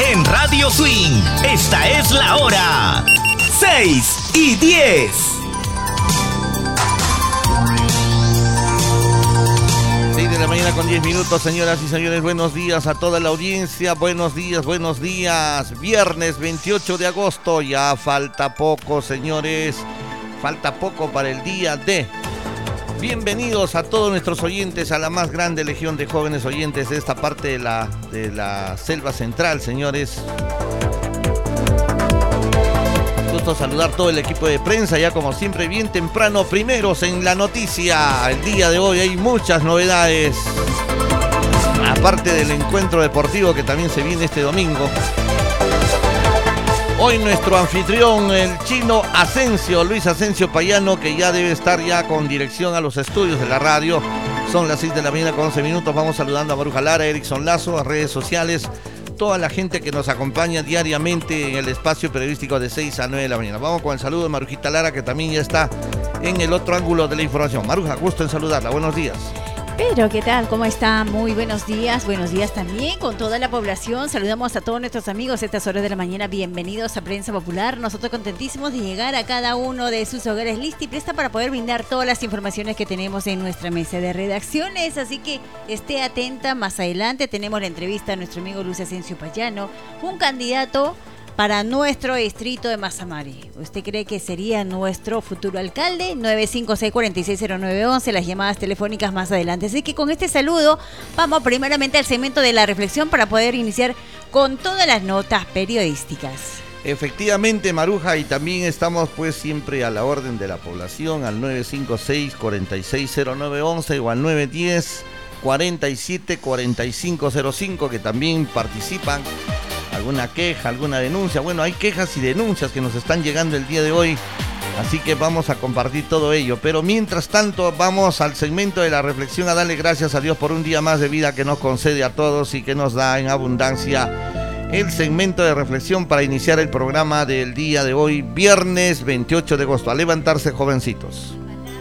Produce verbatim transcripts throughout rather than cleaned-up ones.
En Radio Swing, esta es la hora. seis y diez. seis de la mañana con diez minutos, señoras y señores. Buenos días a toda la audiencia. Buenos días, buenos días. Viernes veintiocho de agosto. Ya falta poco, señores. Falta poco para el día de... Bienvenidos a todos nuestros oyentes, a la más grande legión de jóvenes oyentes de esta parte de la, de la selva central, señores. Gusto saludar todo el equipo de prensa, ya como siempre bien temprano, primeros en la noticia. El día de hoy hay muchas novedades, aparte del encuentro deportivo que también se viene este domingo. Hoy nuestro anfitrión, el chino Asensio, Luis Asensio Payano, que ya debe estar ya con dirección a los estudios de la radio. Son las seis de la mañana con once minutos. Vamos saludando a Maruja Lara, Erickson Lazo, a redes sociales, toda la gente que nos acompaña diariamente en el espacio periodístico de seis a nueve de la mañana. Vamos con el saludo de Marujita Lara, que también ya está en el otro ángulo de la información. Maruja, gusto en saludarla. Buenos días. Pero, ¿qué tal? ¿Cómo está? Muy buenos días. Buenos días también con toda la población. Saludamos a todos nuestros amigos a estas horas de la mañana. Bienvenidos a Prensa Popular. Nosotros contentísimos de llegar a cada uno de sus hogares lista y presta para poder brindar todas las informaciones que tenemos en nuestra mesa de redacciones. Así que esté atenta. Más adelante tenemos la entrevista a nuestro amigo Luis Asensio Payano, un candidato para nuestro distrito de Mazamari. ¿Usted cree que sería nuestro futuro alcalde? nueve cinco seis, cuatro seis cero nueve once, las llamadas telefónicas más adelante. Así que con este saludo vamos primeramente al segmento de la reflexión para poder iniciar con todas las notas periodísticas. Efectivamente, Maruja, y también estamos pues siempre a la orden de la población al nueve cinco seis, cuatro seis cero nueve once o al nueve uno cero, cuarenta y siete, cuarenta y cinco cero cinco, que también participan. Alguna queja, alguna denuncia. Bueno, hay quejas y denuncias que nos están llegando el día de hoy, así que vamos a compartir todo ello. Pero mientras tanto, vamos al segmento de la reflexión, a darle gracias a Dios por un día más de vida que nos concede a todos y que nos da en abundancia. El segmento de reflexión para iniciar el programa del día de hoy, viernes veintiocho de agosto. A levantarse, jovencitos.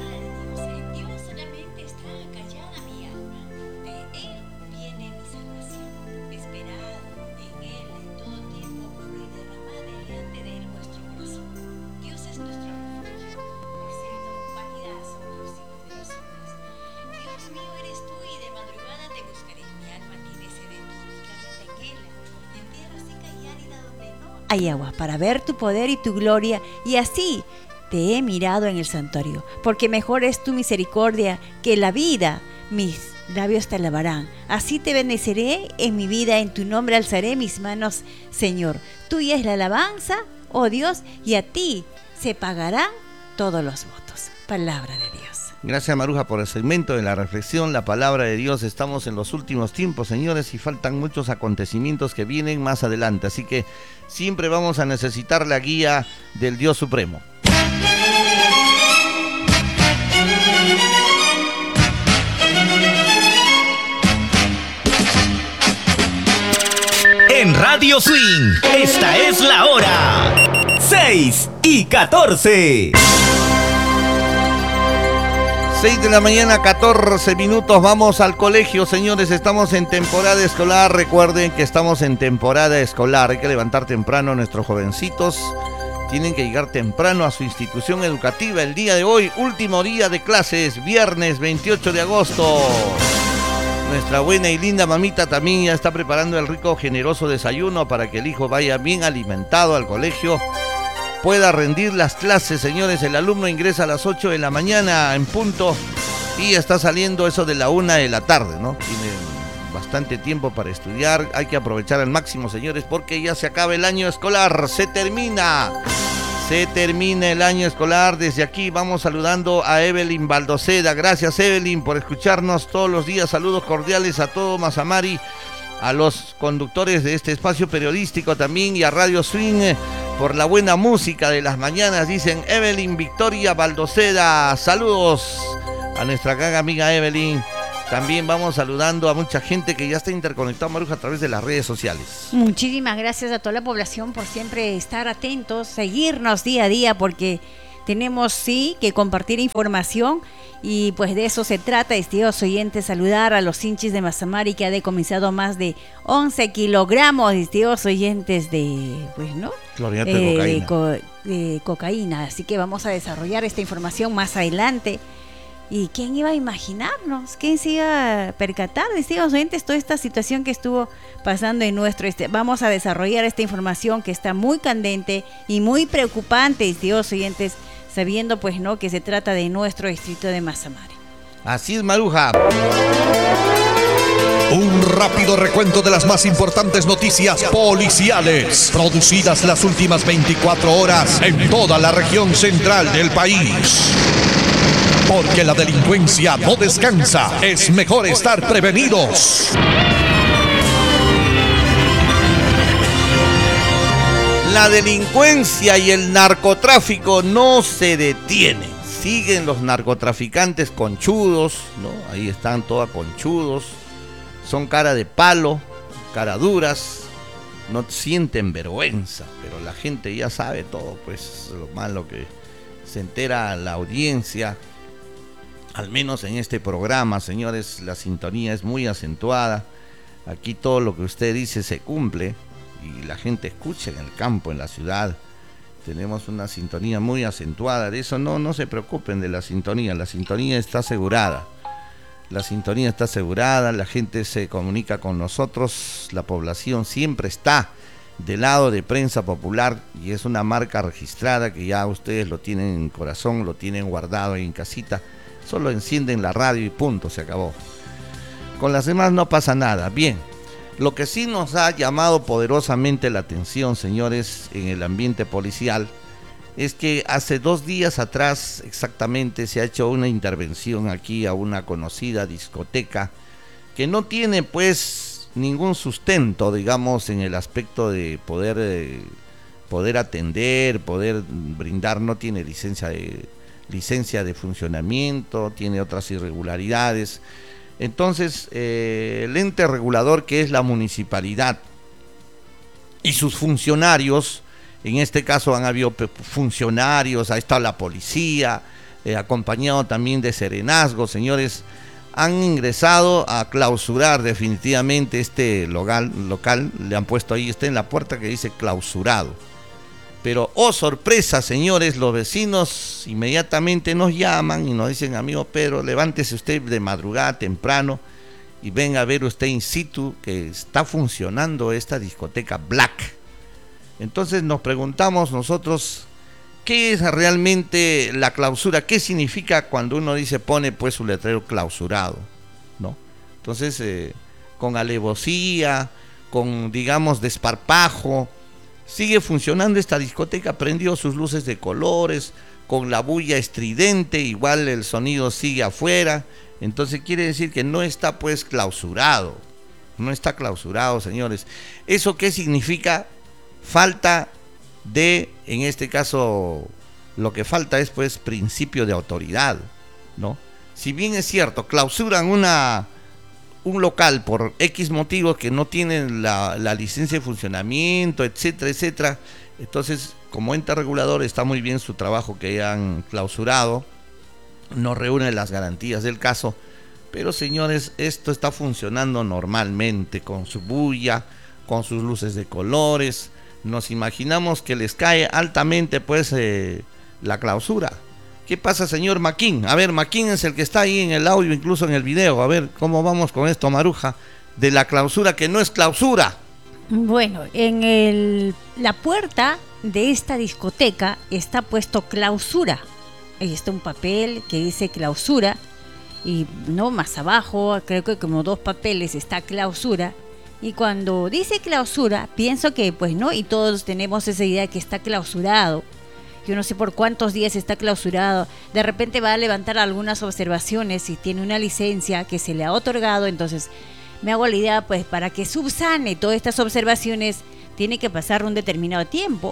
Hay agua para ver tu poder y tu gloria, y así te he mirado en el santuario, porque mejor es tu misericordia que la vida. Mis labios te alabarán, así te bendeciré en mi vida, en tu nombre alzaré mis manos, Señor. Tuya es la alabanza, oh Dios, y a ti se pagarán todos los votos. Palabra de Dios. Gracias, Maruja, por el segmento de la reflexión, la palabra de Dios. Estamos en los últimos tiempos, señores, y faltan muchos acontecimientos que vienen más adelante, así que siempre vamos a necesitar la guía del Dios Supremo. En Radio Swing, esta es la hora. seis y catorce. seis de la mañana, catorce minutos, vamos al colegio, señores, estamos en temporada escolar. Recuerden que estamos en temporada escolar, hay que levantar temprano a nuestros jovencitos, tienen que llegar temprano a su institución educativa. El día de hoy, último día de clases, viernes veintiocho de agosto. Nuestra buena y linda mamita también ya está preparando el rico, generoso desayuno para que el hijo vaya bien alimentado al colegio, pueda rendir las clases, señores. El alumno ingresa a las ocho de la mañana en punto y está saliendo eso de la una de la tarde, ¿no? Tiene bastante tiempo para estudiar, hay que aprovechar al máximo, señores, porque ya se acaba el año escolar, se termina, se termina el año escolar. Desde aquí vamos saludando a Evelyn Baldoceda. Gracias, Evelyn, por escucharnos todos los días. Saludos cordiales a todo Mazamari, a los conductores de este espacio periodístico también y a Radio Swing por la buena música de las mañanas, dicen Evelyn Victoria Baldoceda. Saludos a nuestra gran amiga Evelyn. También vamos saludando a mucha gente que ya está interconectada, Maruja, a través de las redes sociales. Muchísimas gracias a toda la población por siempre estar atentos, seguirnos día a día, porque tenemos sí que compartir información y pues de eso se trata, estimados oyentes, saludar a los hinchis de Mazamari que ha decomisado más de once kilogramos, estimados oyentes, de, pues, ¿no? Clorhidrato de cocaína. De, co- de cocaína, así que vamos a desarrollar esta información más adelante. ¿Y quién iba a imaginarnos? ¿Quién se iba a percatar, estimados oyentes, toda esta situación que estuvo pasando en nuestro... Este, vamos a desarrollar esta información que está muy candente y muy preocupante, estimados oyentes, sabiendo pues no que se trata de nuestro distrito de Mazamari. Así es, Maruja. Un rápido recuento de las más importantes noticias policiales producidas las últimas veinticuatro horas en toda la región central del país. Porque la delincuencia no descansa, es mejor estar prevenidos. La delincuencia y el narcotráfico no se detienen. Siguen los narcotraficantes conchudos, ¿no? Ahí están todas conchudos. Son cara de palo, cara duras. No sienten vergüenza, pero la gente ya sabe todo, pues lo malo que se entera la audiencia. Al menos en este programa, señores, la sintonía es muy acentuada. Aquí todo lo que usted dice se cumple y la gente escucha en el campo, en la ciudad. Tenemos una sintonía muy acentuada. De eso no, no se preocupen de la sintonía. La sintonía está asegurada. La sintonía está asegurada, la gente se comunica con nosotros, la población siempre está del lado de Prensa Popular y es una marca registrada que ya ustedes lo tienen en corazón, lo tienen guardado ahí en casita. Solo encienden la radio y punto, se acabó. Con las demás no pasa nada. Bien, lo que sí nos ha llamado poderosamente la atención, señores, en el ambiente policial, es que hace dos días atrás exactamente se ha hecho una intervención aquí a una conocida discoteca que no tiene pues ningún sustento, digamos, en el aspecto de poder, eh, poder atender, poder brindar, no tiene licencia de... licencia de funcionamiento, tiene otras irregularidades. Entonces, eh, el ente regulador que es la municipalidad y sus funcionarios, en este caso han habido funcionarios, ha estado la policía, eh, acompañado también de serenazgo, señores, han ingresado a clausurar definitivamente este local, local, le han puesto ahí, está en la puerta que dice clausurado. Pero, oh sorpresa, señores, los vecinos inmediatamente nos llaman y nos dicen, amigo Pedro, levántese usted de madrugada temprano y venga a ver usted in situ que está funcionando esta discoteca Black. Entonces nos preguntamos nosotros, ¿qué es realmente la clausura? ¿Qué significa cuando uno dice, pone pues su letrero clausurado? ¿No? Entonces, eh, con alevosía, con, digamos, desparpajo, sigue funcionando esta discoteca, prendió sus luces de colores, con la bulla estridente, igual el sonido sigue afuera, entonces quiere decir que no está pues clausurado, no está clausurado, señores. ¿Eso qué significa? Falta de, en este caso, lo que falta es pues principio de autoridad, ¿no? Si bien es cierto, clausuran una... un local por X motivos que no tienen la, la licencia de funcionamiento, etcétera, etcétera. Entonces, como ente regulador está muy bien su trabajo que hayan clausurado, no reúne las garantías del caso, pero señores, esto está funcionando normalmente, con su bulla, con sus luces de colores. Nos imaginamos que les cae altamente pues eh, la clausura. ¿Qué pasa, señor Maquín? A ver, Maquín es el que está ahí en el audio, incluso en el video. A ver, ¿cómo vamos con esto, Maruja? De la clausura que no es clausura. Bueno, en el, la puerta de esta discoteca está puesto clausura. Ahí está un papel que dice clausura. Y no, más abajo, creo que como dos papeles está clausura. Y cuando dice clausura, pienso que pues no, y todos tenemos esa idea de que está clausurado. Yo no sé por cuántos días está clausurado. De repente va a levantar algunas observaciones si tiene una licencia que se le ha otorgado. Entonces me hago la idea, pues para que subsane todas estas observaciones tiene que pasar un determinado tiempo.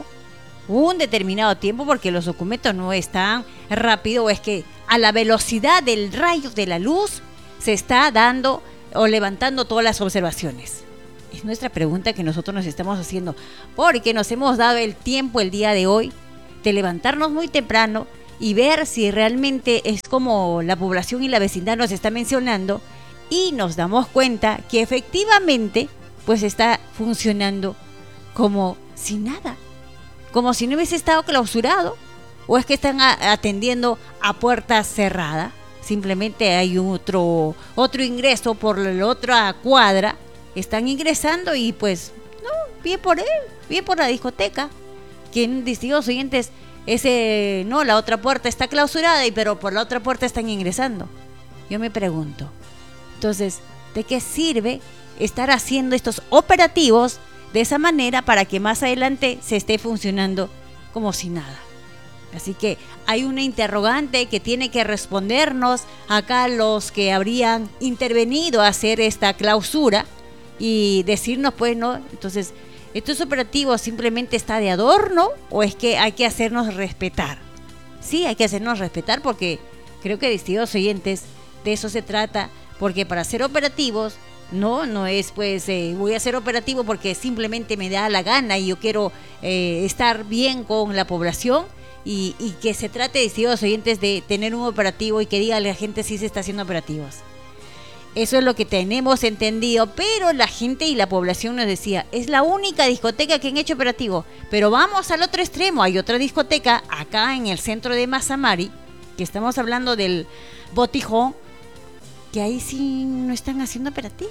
Un determinado tiempo porque los documentos no están rápido, o es que a la velocidad del rayo de la luz se está dando o levantando todas las observaciones. Es nuestra pregunta que nosotros nos estamos haciendo, porque nos hemos dado el tiempo el día de hoy de levantarnos muy temprano y ver si realmente es como la población y la vecindad nos está mencionando, y nos damos cuenta que efectivamente pues está funcionando como si nada, como si no hubiese estado clausurado, o es que están a- atendiendo a puerta cerrada. Simplemente hay otro, otro ingreso por la otra cuadra, están ingresando y pues, no, bien por él, bien por la discoteca, que distintos oyentes, ese, no, la otra puerta está clausurada, y pero por la otra puerta están ingresando. Yo me pregunto, entonces, ¿de qué sirve estar haciendo estos operativos de esa manera para que más adelante se esté funcionando como si nada? Así que hay una interrogante que tiene que respondernos acá los que habrían intervenido a hacer esta clausura y decirnos, pues, ¿no? Entonces, ¿estos operativos simplemente está de adorno o es que hay que hacernos respetar? Sí, hay que hacernos respetar, porque creo que, distintos oyentes, de eso se trata, porque para hacer operativos, no, no es pues eh, voy a hacer operativo porque simplemente me da la gana y yo quiero eh, estar bien con la población. Y, y que se trate, distintos oyentes, de tener un operativo y que diga a la gente si se está haciendo operativos. Eso es lo que tenemos entendido, pero la gente y la población nos decía, es la única discoteca que han hecho operativo. Pero vamos al otro extremo, hay otra discoteca acá en el centro de Mazamari, que estamos hablando del Botijón, que ahí sí no están haciendo operativos.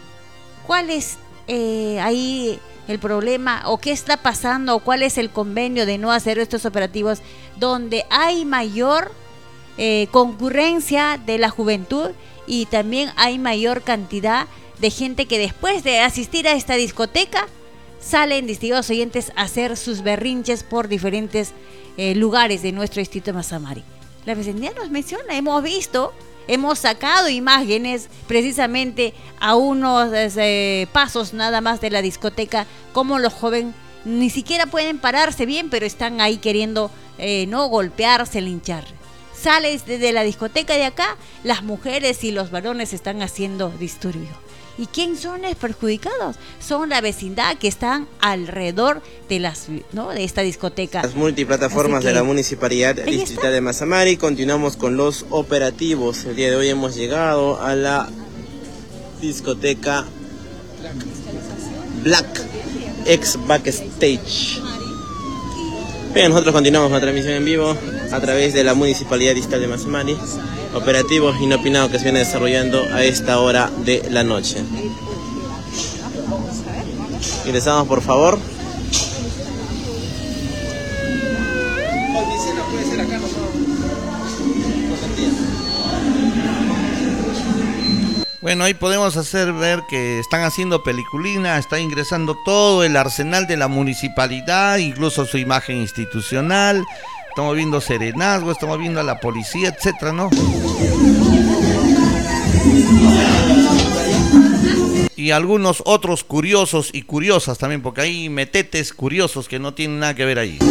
¿Cuál es eh, ahí el problema, o qué está pasando, o cuál es el convenio de no hacer estos operativos donde hay mayor eh, concurrencia de la juventud y también hay mayor cantidad de gente que después de asistir a esta discoteca salen, distintos oyentes, a hacer sus berrinches por diferentes eh, lugares de nuestro distrito de Mazamari? La vecindad nos menciona, hemos visto, hemos sacado imágenes precisamente a unos eh, pasos nada más de la discoteca, como los jóvenes ni siquiera pueden pararse bien, pero están ahí queriendo eh, no golpearse, linchar. Sales desde la discoteca de acá, las mujeres y los varones están haciendo disturbio. ¿Y quién son los perjudicados? Son la vecindad que están alrededor de las, ¿no?, de esta discoteca. Las multiplataformas de la Municipalidad Distrital de Mazamari. Continuamos con los operativos. El día de hoy hemos llegado a la discoteca Black, ex Backstage. Bien, nosotros continuamos con la transmisión en vivo a través de la Municipalidad Distrital de Mazamari. Operativos inopinados que se vienen desarrollando a esta hora de la noche. Ingresamos, por favor. Bueno, ahí podemos hacer ver que están haciendo peliculina, está ingresando todo el arsenal de la municipalidad, incluso su imagen institucional. Estamos viendo serenazgo, estamos viendo a la policía, etcétera, ¿no? Y algunos otros curiosos y curiosas también, porque hay metetes curiosos que no tienen nada que ver ahí.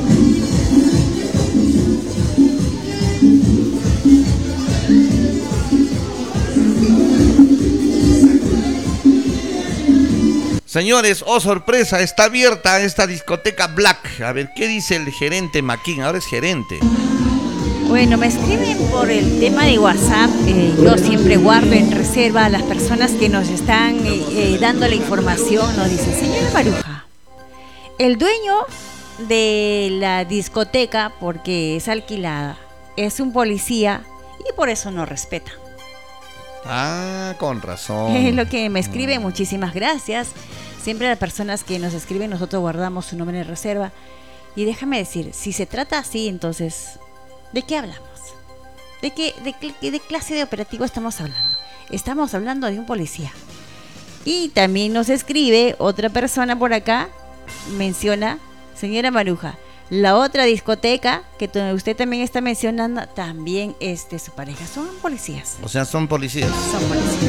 Señores, oh sorpresa, está abierta esta discoteca Black. A ver, ¿qué dice el gerente Maquín? Ahora es gerente. Bueno, me escriben por el tema de WhatsApp. Eh, yo siempre guardo en reserva a las personas que nos están eh, eh, dando la información. Nos dice, señora Maruja, el dueño de la discoteca, porque es alquilada, es un policía y por eso no respeta. Ah, con razón. Es lo que me escriben, muchísimas gracias. Siempre las personas que nos escriben, nosotros guardamos su nombre en reserva. Y déjame decir, si se trata así, entonces, ¿de qué hablamos? ¿De qué, de qué de clase de operativo estamos hablando? Estamos hablando de un policía. Y también nos escribe otra persona por acá, menciona, señora Maruja, la otra discoteca que usted también está mencionando, también es de su pareja. Son policías. O sea, son policías. Son policías.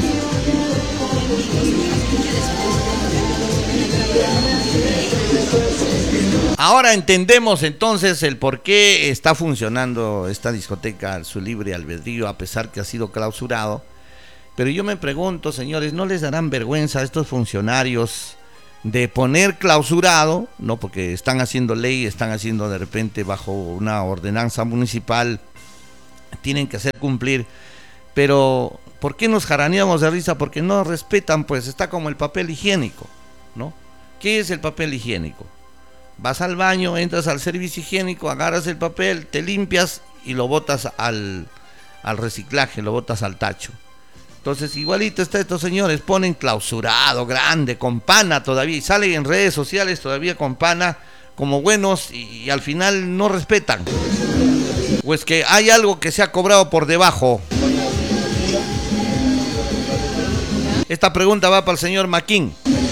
Ahora entendemos entonces el por qué está funcionando esta discoteca su libre albedrío, a pesar que ha sido clausurado. Pero yo me pregunto, señores, ¿no les darán vergüenza a estos funcionarios de poner clausurado, ¿no? Porque están haciendo ley, están haciendo de repente bajo una ordenanza municipal, tienen que hacer cumplir, pero ¿por qué nos jaraneamos de risa? Porque no respetan, pues está como el papel higiénico, ¿no? ¿Qué es el papel higiénico? Vas al baño, entras al servicio higiénico, agarras el papel, te limpias y lo botas al, al reciclaje, lo botas al tacho. Entonces igualito está, estos señores ponen clausurado, grande, con pana todavía, y salen en redes sociales todavía con pana, como buenos, y, y al final no respetan. O es que hay algo que se ha cobrado por debajo. Esta pregunta va para el señor Maquín.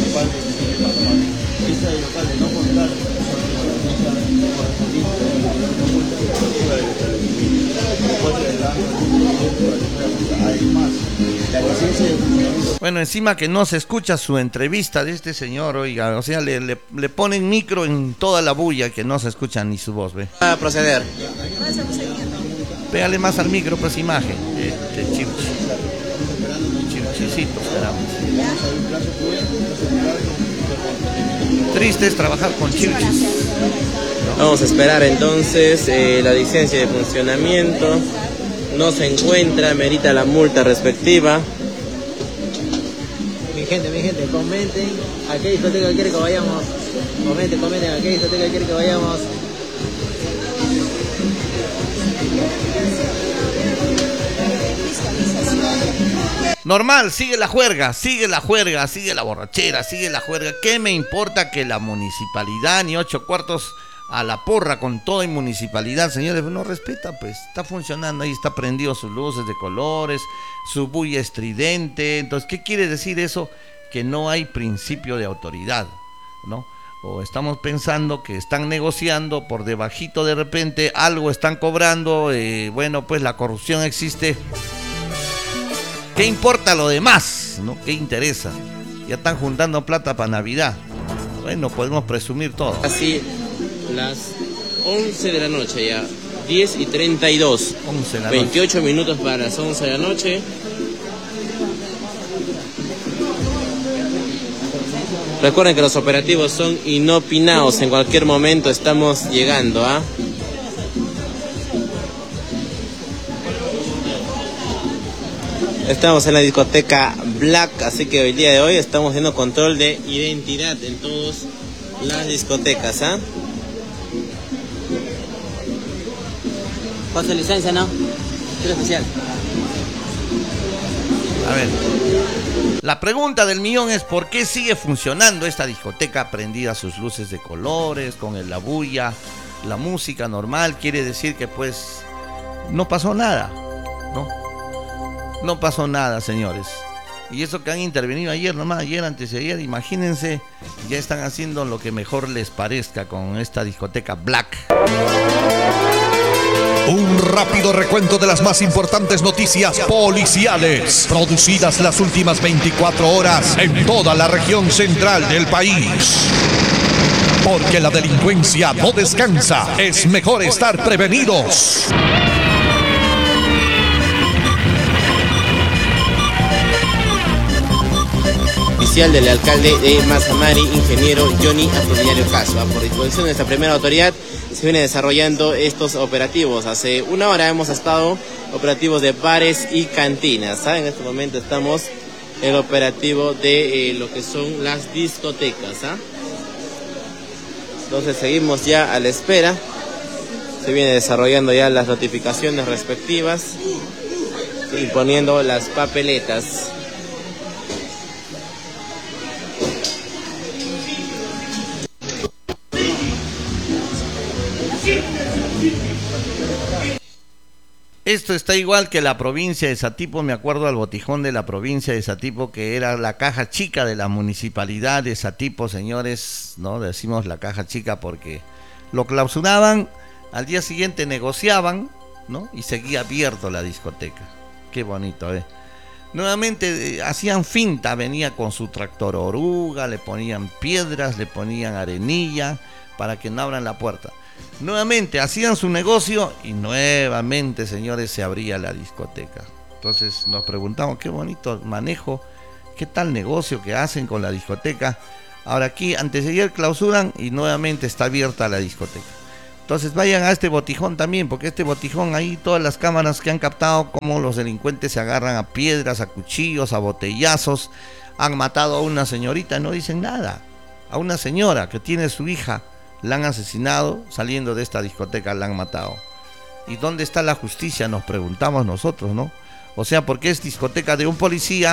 Bueno, encima que no se escucha su entrevista de este señor, oiga, o sea, le, le, le ponen micro en toda la bulla que no se escucha ni su voz, ¿ve? A proceder. Pégale más al micro, pues, imagen. Este chichi. Chichicito, esperamos. Triste es trabajar con chichis. Vamos a esperar entonces eh, la licencia de funcionamiento. No se encuentra, merita la multa respectiva. Mi gente, mi gente, comenten a qué discoteca quiere que vayamos. Comenten, comenten a qué discoteca quiere que vayamos. Normal, sigue la juerga, sigue la juerga, sigue la borrachera, sigue la juerga. ¿Qué me importa que la municipalidad ni ocho cuartos a la porra con toda municipalidad, señores? No respeta, pues está funcionando ahí, está prendido sus luces de colores, su bulla estridente. Entonces, ¿qué quiere decir eso? Que no hay principio de autoridad, ¿no? O estamos pensando que están negociando por debajito, de repente algo están cobrando, eh, bueno, pues la corrupción existe. ¿Qué importa lo demás? ¿No? ¿Qué interesa? Ya están juntando plata para Navidad. Bueno, podemos presumir todo. Así, las once de la noche ya, diez y treinta y dos. once de la veintiocho noche. minutos para las once de la noche. Recuerden que los operativos son inopinados, en cualquier momento estamos llegando, ¿ah? ¿eh? Estamos en la discoteca Black, así que el día de hoy estamos haciendo control de identidad en todas las discotecas, ¿ah? ¿eh? Con su licencia, ¿no? Tiro especial. A ver, la pregunta del millón es: ¿por qué sigue funcionando esta discoteca prendida sus luces de colores, con el, la bulla, la música normal? Quiere decir que pues no pasó nada, ¿no? No pasó nada, señores. Y eso que han intervenido ayer, nomás ayer, antes de ayer, imagínense, ya están haciendo lo que mejor les parezca con esta discoteca Black. Un rápido recuento de las más importantes noticias policiales, producidas las últimas veinticuatro horas en toda la región central del país. Porque la delincuencia no descansa, es mejor estar prevenidos. Oficial del alcalde de Mazamari, ingeniero Johnny Apolinario Casua. Por disposición de esta primera autoridad se viene desarrollando estos operativos. Hace una hora hemos estado operativos de bares y cantinas, ¿saben? En este momento estamos en el operativo de eh, lo que son las discotecas, ¿ah? Entonces seguimos ya a la espera. Se viene desarrollando ya las notificaciones respectivas y poniendo las papeletas. Esto está igual que la provincia de Satipo. Me acuerdo al botijón de la provincia de Satipo, que era la caja chica de la municipalidad de Satipo, señores, ¿no? Decimos la caja chica porque lo clausuraban, al día siguiente negociaban, ¿no? Y seguía abierto la discoteca. Qué bonito, ¿eh? Nuevamente eh, hacían finta, venía con su tractor oruga, le ponían piedras, le ponían arenilla para que no abran la puerta. Nuevamente hacían su negocio y nuevamente, señores, se abría la discoteca. Entonces nos preguntamos: qué bonito manejo, qué tal negocio que hacen con la discoteca. Ahora aquí, antes de ayer clausuran y nuevamente está abierta la discoteca. Entonces vayan a este botijón también, porque este botijón ahí todas las cámaras que han captado cómo los delincuentes se agarran a piedras, a cuchillos, a botellazos, han matado a una señorita, no dicen nada. A una señora que tiene su hija, la han asesinado, saliendo de esta discoteca la han matado. ¿Y dónde está la justicia? Nos preguntamos nosotros, ¿no? O sea, porque es discoteca de un policía